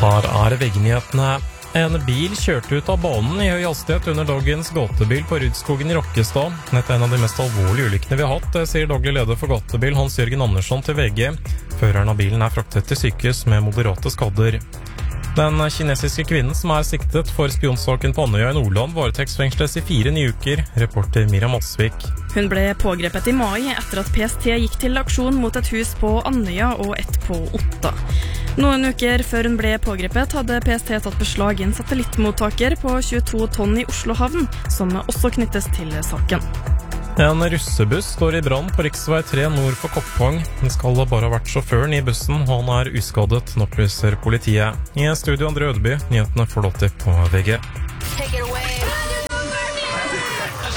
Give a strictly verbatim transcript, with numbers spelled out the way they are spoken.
Her er VG-nyhetene. En bil kjørte ut av banen i høy hastighet under dagens gåtebil på Rudskogen i Rokkestad. Dette er en av de mest alvorlige ulykkene vi har hatt, sier daglig leder for gåtebil Hans-Jørgen Andersson til V G. Føreren av bilen er fraktet til sykehus med moderate skader. Den kinesiske kvinnen som er siktet for spionsaken på Andøya i Nordland varetektsfengsles i fire nye uker, reporter Miriam Osvik. Hun ble pågrepet i mai etter at P S T gikk til aksjon mot et hus på Andøya og et på Otta. Noen uker før hun ble pågrepet hadde P S T tatt beslag i en satellittmottaker på tjueto tonn i Oslo havn, som også knyttes til saken. En russebuss står i brann på riksvei tre nord for Koppang. Den skal bare ha vært sjåføren i bussen, og han er uskadet, opplyser politiet. I studio Andre Ødeby, nyhetene får lov til på V G.